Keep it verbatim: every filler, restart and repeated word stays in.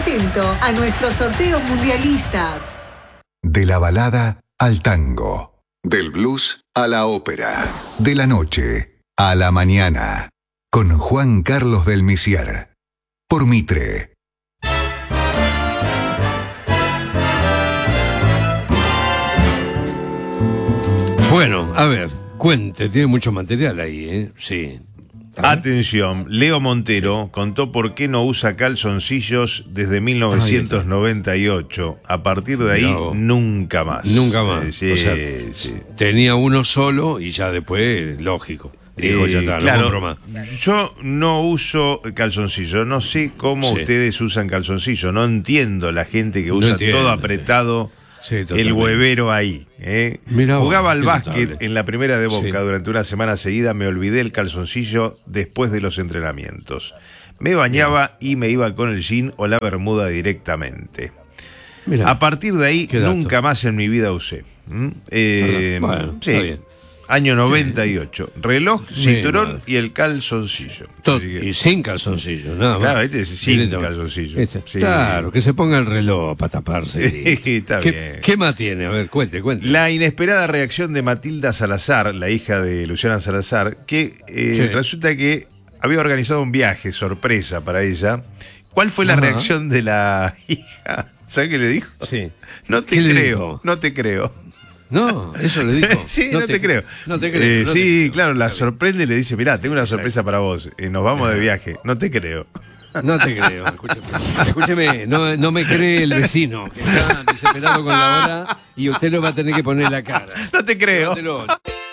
atento a nuestros sorteos mundialistas. De la balada al tango. Del blues a la ópera. De la noche a la mañana. Con Juan Carlos del Misier. Por Mitre. Bueno, a ver, cuente, tiene mucho material ahí, ¿eh? Sí. Atención, Leo Montero contó por qué no usa calzoncillos desde mil novecientos noventa y ocho. A partir de ahí, No. nunca más. Nunca más. Eh, sí, O sea, sí. tenía uno solo y ya después, lógico. Dijo, Eh, ya está, claro, no compro más. yo no uso calzoncillo, no sé cómo Sí. ustedes usan calzoncillo, no entiendo la gente que No usa entiendo. todo apretado, Sí, el totalmente. huevero ahí. ¿eh? Mirá vos, Jugaba al qué básquet notable. en la primera de Boca Sí. durante una semana seguida, me olvidé el calzoncillo después de los entrenamientos. Me bañaba y me iba con el jean o la bermuda directamente. Mirá, A partir de ahí, qué dato. nunca más en mi vida usé. ¿Mm? Eh, Bueno, sí. está bien. Año noventa y ocho. Reloj, Sí, cinturón madre. y el calzoncillo. To- Así que- y sin calzoncillo, nada más. Claro, este es sin Directamente. calzoncillo. Este- Sí. Claro, que se ponga el reloj para taparse. Sí, está ¿Qué, bien. ¿Qué más tiene? A ver, cuente, cuente. La inesperada reacción de Matilda Salazar, la hija de Luciana Salazar, que eh, Sí. resulta que había organizado un viaje sorpresa para ella. ¿Cuál fue la Ajá. reacción de la hija? ¿Sabes qué le dijo? Sí. No te ¿Qué le creo, dijo? no te creo. No, eso le dijo. Sí, no, te, creo. No te creo. Eh, no te sí, creo. claro, la Está sorprende y le dice, mirá, tengo una Exacto. sorpresa para vos. Eh, nos vamos de viaje. No te creo. bien. No te creo. Escúcheme, escúcheme no, no me cree el vecino, que está desesperado con la hora y usted lo va a tener que poner la cara. No te creo. Llévatelo.